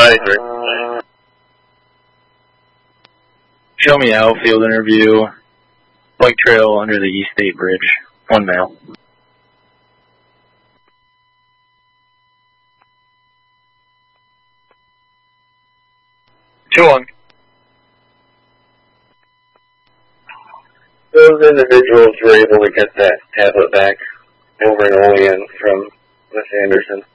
93. Show me outfield interview. Bike trail under the East State Bridge. 1 male. Those individuals were able to get that tablet back over in Olean from Miss Anderson.